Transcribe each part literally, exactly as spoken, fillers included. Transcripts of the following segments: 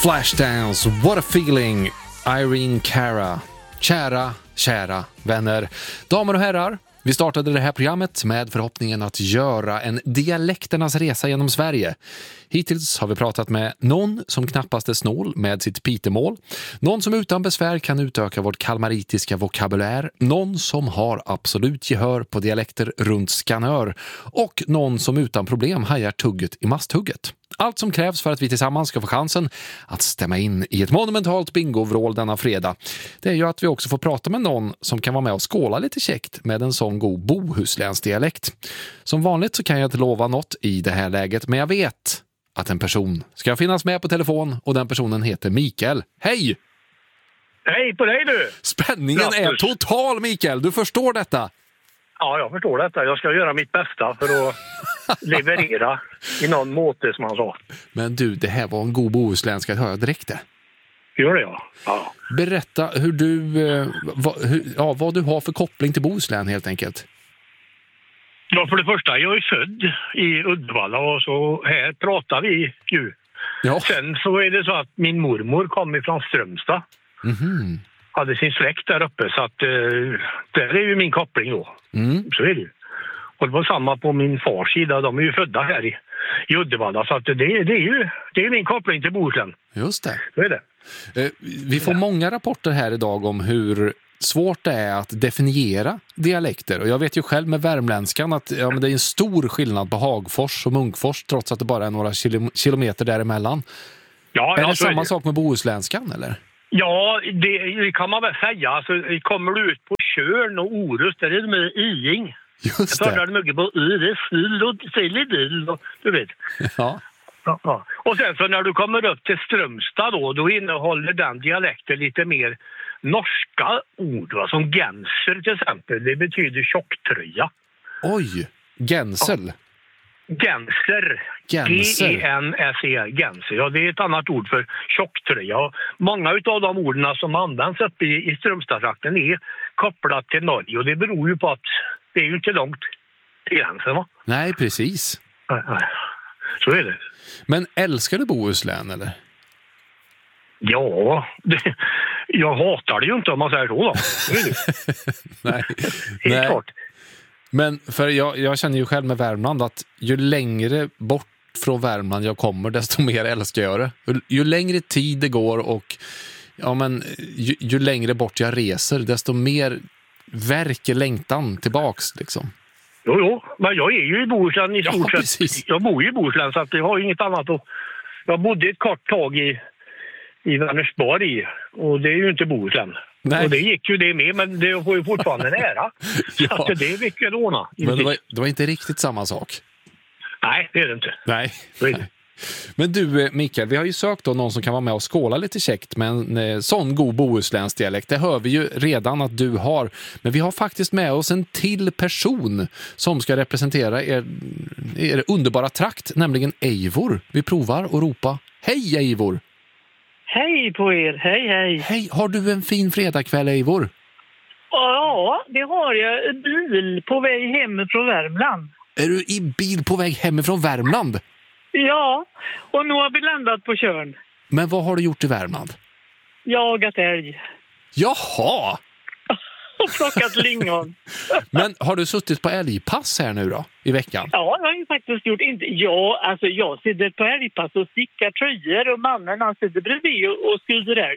Flashdance, what a feeling, Irene Cara. Kära, kära vänner, damer och herrar, vi startade det här programmet med förhoppningen att göra en dialekternas resa genom Sverige. Hittills har vi pratat med någon som knappast är snål med sitt pitemål, någon som utan besvär kan utöka vårt kalmaritiska vokabulär, någon som har absolut gehör på dialekter runt Skanör och någon som utan problem hajar tugget i masthugget. Allt som krävs för att vi tillsammans ska få chansen att stämma in i ett monumentalt bingovrål denna fredag, det är ju att vi också får prata med någon som kan vara med och skåla lite käckt med en sån god bohusläns dialekt. Som vanligt så kan jag inte lova något i det här läget, men jag vet att en person ska finnas med på telefon och den personen heter Mikael. Hej! Hej på dig du! Spänningen Grattis. är total, Mikael, du förstår detta? Ja, jag förstår detta. Jag ska göra mitt bästa för att leverera i någon måte som han sa. Men du, det här var en god bohuslänska, hör jag direkt det. Gör det, ja. ja. Berätta hur du, eh, vad, hur, ja, vad du har för koppling till Bohuslän helt enkelt. Ja, för det första, jag är född i Uddevalla och så här pratar vi ju. Ja. Sen så är det så att min mormor kom ifrån Strömstad. Mhm. Hade sin släkt där uppe, så att eh, där är ju min koppling då. Mm. Så är det ju. Och det var samma på min fars sida, de är ju födda här i, i Uddevalla, så att det, det är ju det är min koppling till Bohuslän. Just det. Så är det. Eh, vi får många rapporter här idag om hur svårt det är att definiera dialekter. Och jag vet ju själv med värmländskan att ja, men det är en stor skillnad på Hagfors och Munkfors trots att det bara är några kilo- kilometer däremellan. Ja, är ja, det så är samma det. sak med bohusländskan eller? Ja, det, det kan man väl säga. Alltså, kommer du ut på Tjörn och Orust, där är det med iing. Just Jag talar det. mycket på i, det är sill och silledill och du vet. Ja. Ja, ja. Och sen så när du kommer upp till Strömstad då, då innehåller den dialekten lite mer norska ord, va? Som genser till exempel. Det betyder tjocktröja. Oj, gensel. Genser. Genser. G E N S E R. Genser. Ja, det är ett annat ord för tjocktröja. Och många av de orden som används uppe i, i Strömstadstrakten är kopplat till Norge. Och det beror ju på att det är ju inte långt till gränsen, va? Nej, precis. Nej, nej. Så är det. Men älskar du Bohuslän eller? Ja, det, jag hatar det ju inte om man säger så då. Så är det. Nej. Helt Nej. klart. Men för jag, jag känner ju själv med Värmland att ju längre bort från Värmland jag kommer desto mer älskar jag det. Ju, ju längre tid det går och ja, men, ju, ju längre bort jag reser desto mer verkar längtan tillbaks liksom. Jo, jo, men jag är ju i Bohuslän i Ja, stort sett. precis. Jag bor ju i Bohuslän så att jag har inget annat att... Jag bodde ett kort tag i, i Vänersborg och det är ju inte Bohuslän. Nej. Och det gick ju det med, men det får ju fortfarande nära. Ja. Så att det är mycket att ordna. Men det var, det var inte riktigt samma sak. Nej, det är det inte. Nej. Så är det. Men du Mikael, vi har ju sökt då någon som kan vara med och skåla lite käckt med en eh, sån god bohusläns dialekt. Det hör vi ju redan att du har. Men vi har faktiskt med oss en till person som ska representera er, er underbara trakt, nämligen Eivor. Vi provar och ropa hej Eivor! Hej på er, hej hej. Hej, har du en fin fredagkväll Eivor? Ja, det har jag. En bil på väg hem från Värmland. Är du i bil på väg hemifrån Värmland? Ja, och nu har vi landat på Tjörn. Men vad har du gjort i Värmland? Jagat älg. Jaha! Och plockat lingon. Men har du suttit på älgpass här nu då, i veckan? Ja, jag har ju faktiskt gjort inte... Ja, alltså jag sitter på älgpass och stickar tröjor och mannen han sitter bredvid och, och skriver älg.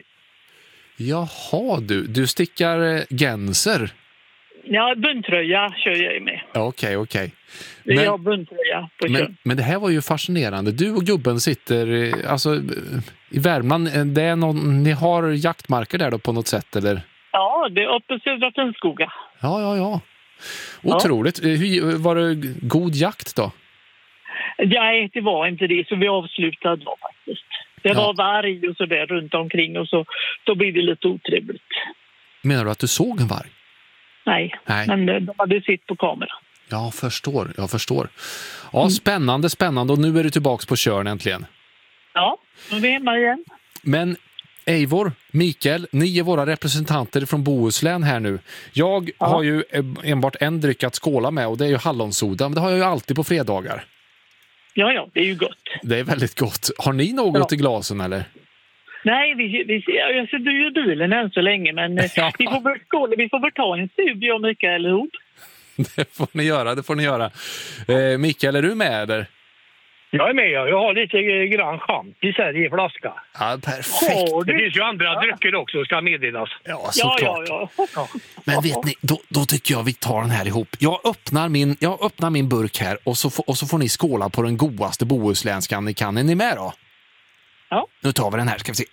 Jaha du, du stickar eh, genser. Ja, bundtröja kör jag ju med. Okej, okej. Vi Men, har bundtröja på Tjörn. men, men det här var ju fascinerande. Du och gubben sitter eh, alltså, eh, i Värmland. eh, Det är någon, ni har jaktmarker där då på något sätt, eller? Ja, det är uppe i Södra Finnskoga. Ja, ja, ja. Otroligt. Ja. Hur, var det god jakt då? Nej, det var inte det, så vi avslutade då faktiskt. Det Ja. var varg och så där runt omkring och så då blev det lite otrevligt. Menar du att du såg en varg? Nej, Nej. men de hade sitt på kameran. Jag förstår, jag förstår. Ja, spännande, spännande. Och nu är du tillbaka på Tjörn äntligen. Ja, nu är vi hemma igen. Men Eivor, Mikael, ni är våra representanter från Bohuslän här nu. Jag Ja. har ju enbart en dryck att skåla med och det är ju hallonsoda. Men det har jag ju alltid på fredagar. Ja, ja, det är ju gott. Det är väldigt gott. Har ni något Ja. i glasen eller? Nej, vi, vi, jag sitter ju i bilen än så länge, men eh, Ja. vi, får väl, skåla, vi får väl ta en studio, Mikael, ihop. Det får ni göra, det får ni göra. Eh, Mikael, är du med eller? Jag är med, jag Jag har lite grann champis här i flaska. Ja, perfekt. Har Det du? finns ju andra drycker också, ska meddelas. Ja, Ja, såklart. ja, ja. Men vet ni, då, då tycker jag vi tar den här ihop. Jag öppnar min, jag öppnar min burk här och så, får- och så får ni skåla på den godaste bohuslänskan ni kan. Är ni med då? Ja. Nu tar vi den här, ska vi se.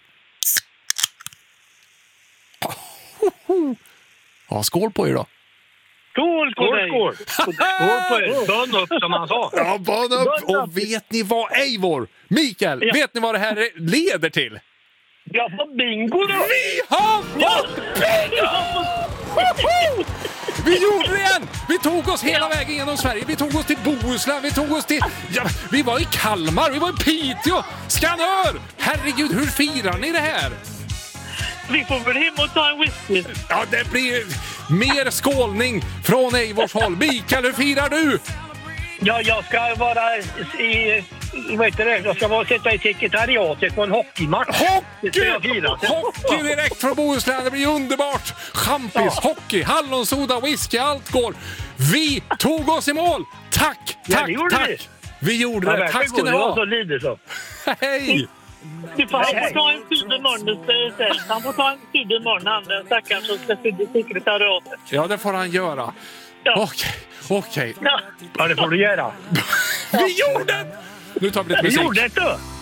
Ja, skål på er då. Skål på Skål, dig! skål! Skål på er! Bön upp, som man sa. Ja, bana upp. Och vet ni vad, Eivor? Mikael, Ja. vet ni vad det här leder till? Jag får bingo då! Vi har fått pengar! Vi gjorde det igen! Vi tog oss hela vägen genom Sverige. Vi tog oss till Bohuslän, vi tog oss till... Ja, vi var i Kalmar, vi var i Piteå, Skanör! Herregud, hur firar ni det här? Vi får väl hem och ta en whisky. Ja, det blir mer skålning från Eivors håll. Mikael, hur firar du? Ja, jag ska vara i... Vad heter det? Jag ska vara, sitta i sekretariatet på en hockeymatch. Det ska jag Hockey! fira. Hockey direkt från Bohuslän, det blir underbart! Champis, hockey, hallonsoda, whisky, allt går. Vi tog oss i mål! Tack, Ja, tack, det gjorde tack! vi. Vi gjorde Ja, det, tack ska ni det var ha! så lidigt så. Hej! Du får, han Hej, får ta en tid imorgon istället. Han får ta en tid imorgon, han den stackaren som ska sitta i sekretariatet. Ja, det får han göra. Ja. Okej, okej. Ja. Ja, det får du göra. Vi gjorde det! Nu tar vi lite Vi musik. gjorde det då.